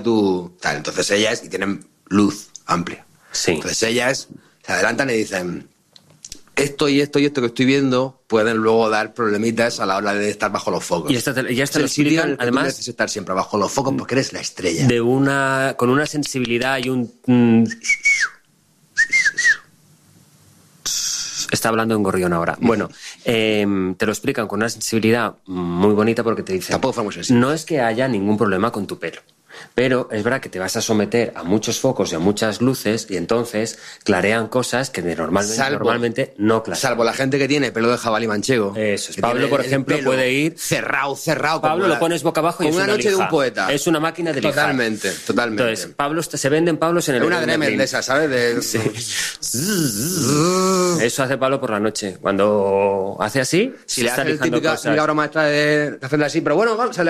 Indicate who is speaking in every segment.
Speaker 1: tú tal. Entonces ellas, y tienen luz amplia.
Speaker 2: Sí.
Speaker 1: Entonces ellas se adelantan y dicen, esto y esto y esto que estoy viendo pueden luego dar problemitas a la hora de estar bajo los focos.
Speaker 2: Y ya te lo
Speaker 1: explican,
Speaker 2: explican, además,
Speaker 1: necesitas estar siempre bajo los focos porque eres la estrella.
Speaker 2: con una sensibilidad y un... Está hablando en gorrión ahora. Bueno, te lo explican con una sensibilidad muy bonita porque te dicen...
Speaker 1: Tampoco fue muy sensible.
Speaker 2: No es que haya ningún problema con tu pelo, pero es verdad que te vas a someter a muchos focos y a muchas luces y entonces clarean cosas que normalmente no clarean.
Speaker 1: Salvo la gente que tiene pelo de jabalí manchego.
Speaker 2: Eso es. Pablo, por ejemplo, puede ir...
Speaker 1: Cerrado.
Speaker 2: Pablo lo pones boca abajo y es
Speaker 1: una noche
Speaker 2: lija.
Speaker 1: de un poeta.
Speaker 2: Es una máquina de lijar.
Speaker 1: Totalmente.
Speaker 2: Entonces, Pablo, se venden Pablos en el...
Speaker 1: Una Dremel de esas, ¿sabes?
Speaker 2: Sí. Eso hace Pablo por la noche. Cuando hace así,
Speaker 1: si le hace el típica broma esta de hacerle así, pero bueno, vamos a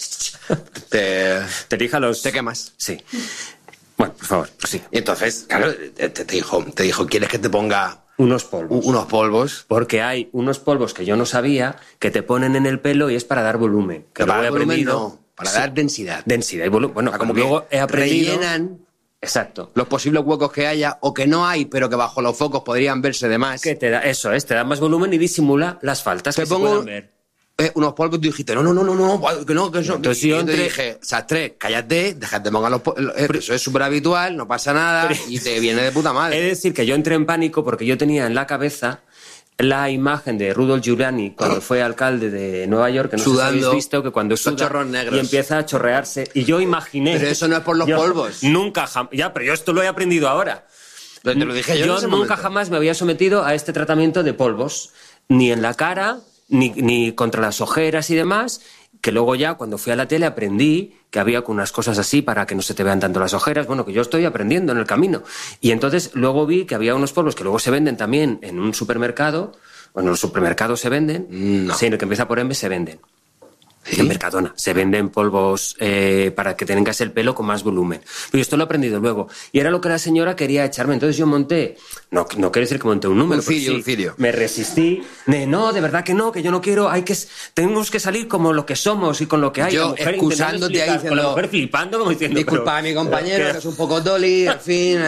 Speaker 2: te lija los...
Speaker 1: Te quemas.
Speaker 2: Sí. Bueno, por favor, pues sí.
Speaker 1: Y entonces, claro, te dijo, ¿quieres que te ponga
Speaker 2: unos polvos?
Speaker 1: Unos polvos.
Speaker 2: Porque hay unos polvos que yo no sabía que te ponen en el pelo y es para dar volumen. Que
Speaker 1: para
Speaker 2: dar
Speaker 1: volumen no, para dar densidad.
Speaker 2: Densidad y volumen. Bueno, como luego he aprendido...
Speaker 1: Rellenan...
Speaker 2: Exacto.
Speaker 1: Los posibles huecos que haya o que no hay, pero que bajo los focos podrían verse de más.
Speaker 2: Que te da, eso es, te da más volumen y disimula las faltas que se pueden ver.
Speaker 1: Unos polvos, tú dijiste, no, que no.
Speaker 2: Entonces
Speaker 1: yo te dije, Sastre, cállate, déjate pongan los polvos. Eso es súper habitual, no pasa nada y te viene de puta madre.
Speaker 2: He de decir que yo entré en pánico porque yo tenía en la cabeza la imagen de Rudolph Giuliani cuando fue alcalde de Nueva York, que no sé si habéis visto, que cuando suda y empieza a chorrearse. Y yo imaginé...
Speaker 1: Pero eso no es por los polvos.
Speaker 2: Nunca jamás... Ya, pero yo esto lo he aprendido ahora.
Speaker 1: Pero te lo dije yo en ese
Speaker 2: nunca
Speaker 1: momento.
Speaker 2: jamás me había sometido a este tratamiento de polvos, ni en la cara, ni contra las ojeras y demás, que luego ya cuando fui a la tele aprendí que había unas cosas así para que no se te vean tanto las ojeras, bueno, que yo estoy aprendiendo en el camino. Y entonces luego vi que había unos polvos que luego se venden también en un supermercado, bueno, en los supermercados se venden, sí, en el que empieza por M se venden. ¿Sí? En Mercadona se venden polvos para que tengas el pelo con más volumen. Pero esto lo he aprendido luego. Y era lo que la señora quería echarme. Entonces yo monté, no quiero decir que monté un número,
Speaker 1: un cirio.
Speaker 2: Me resistí. No, de verdad que no, que yo no quiero, tenemos que salir como lo que somos y con lo que hay.
Speaker 1: Yo
Speaker 2: la mujer
Speaker 1: excusándote ahí diciendo,
Speaker 2: con la mujer flipando como diciendo...
Speaker 1: Disculpa a mi compañero, que es un poco dolly, en fin...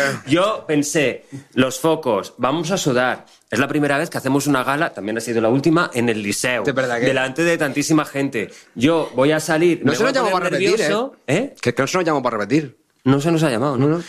Speaker 2: Yo pensé, los focos, vamos a sudar. Es la primera vez que hacemos una gala, también ha sido la última, en el Liceu.
Speaker 1: ¿De verdad que?
Speaker 2: Delante de tantísima gente. Yo voy a salir...
Speaker 1: No se nos llamó para repetir,
Speaker 2: ¿eh?
Speaker 1: Que no se nos llamó para repetir.
Speaker 2: No se nos ha llamado, ¿no?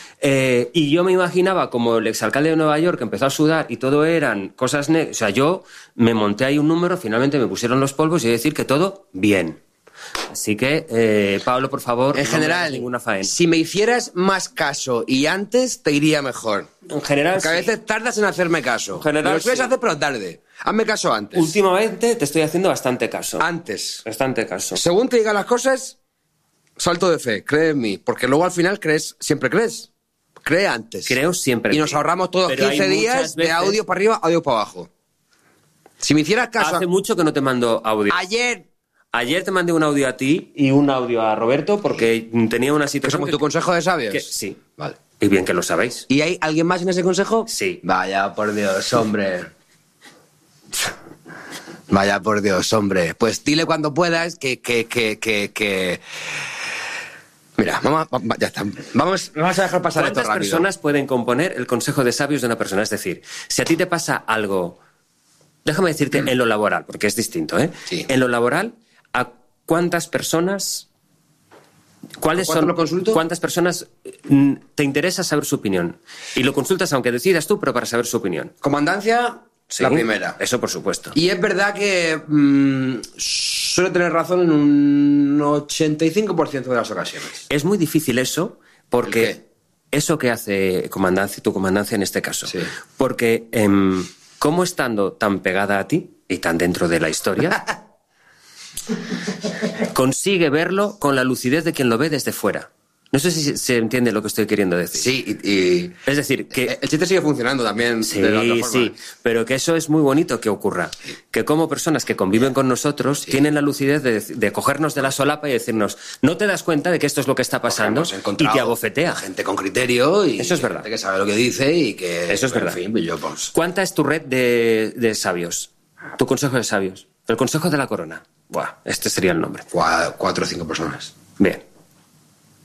Speaker 2: Y yo me imaginaba como el exalcalde de Nueva York que empezó a sudar y todo eran cosas negras. O sea, yo me monté ahí un número, finalmente me pusieron los polvos y decir que todo bien. Así que, Pablo, por favor,
Speaker 1: en general,
Speaker 2: ninguna faena.
Speaker 1: Si me hicieras más caso y antes, te iría mejor.
Speaker 2: En general,
Speaker 1: porque a veces tardas en hacerme caso.
Speaker 2: En general,
Speaker 1: lo sueles hacer, pero tarde. Hazme caso antes.
Speaker 2: Últimamente te estoy haciendo bastante caso.
Speaker 1: Antes.
Speaker 2: Bastante caso.
Speaker 1: Según te digan las cosas, salto de fe, cree en mí. Porque luego al final siempre crees. Cree antes.
Speaker 2: Creo siempre.
Speaker 1: Y nos ahorramos todos 15 días de audio para arriba, audio para abajo. Si me hicieras caso...
Speaker 2: Hace mucho que no te mando audio. Ayer te mandé un audio a ti y un audio a Roberto porque tenía una situación...
Speaker 1: ¿Que somos tu consejo de sabios?
Speaker 2: Sí.
Speaker 1: Vale.
Speaker 2: Y bien que lo sabéis.
Speaker 1: ¿Y hay alguien más en ese consejo?
Speaker 2: Sí.
Speaker 1: Vaya por Dios, hombre. Vaya por Dios, hombre. Pues dile cuando puedas que... Mira, ya está. Vamos a dejar pasar esto rápido.
Speaker 2: ¿Cuántas personas pueden componer el consejo de sabios de una persona? Es decir, si a ti te pasa algo... Déjame decirte en lo laboral, porque es distinto, ¿eh?
Speaker 1: Sí.
Speaker 2: En lo laboral, ¿a cuántas personas... ¿Cuántas personas te interesa saber su opinión? Y lo consultas aunque decidas tú, pero para saber su opinión.
Speaker 1: Comandancia, sí, la primera.
Speaker 2: Eso por supuesto.
Speaker 1: Y es verdad que suele tener razón en un 85% de las ocasiones.
Speaker 2: Es muy difícil eso, porque eso que hace tu comandancia en este caso.
Speaker 1: Sí.
Speaker 2: Porque ¿cómo estando tan pegada a ti y tan dentro de la historia... consigue verlo con la lucidez de quien lo ve desde fuera? No sé si se entiende lo que estoy queriendo decir.
Speaker 1: Sí, y
Speaker 2: es decir, que...
Speaker 1: El chiste sigue funcionando también.
Speaker 2: Sí,
Speaker 1: de la otra forma.
Speaker 2: Sí, pero que eso es muy bonito que ocurra. Que como personas que conviven con nosotros tienen la lucidez de cogernos de la solapa y decirnos, no te das cuenta de que esto es lo que está pasando, y te abofetea.
Speaker 1: Gente con criterio y
Speaker 2: eso es verdad.
Speaker 1: Gente que sabe lo que dice y que...
Speaker 2: Eso es verdad.
Speaker 1: En fin, yo, pues...
Speaker 2: ¿Cuánta es tu red de sabios? Tu consejo de sabios. El consejo de la corona. Buah, este sería el nombre.
Speaker 1: 4 o 5 personas.
Speaker 2: Bien.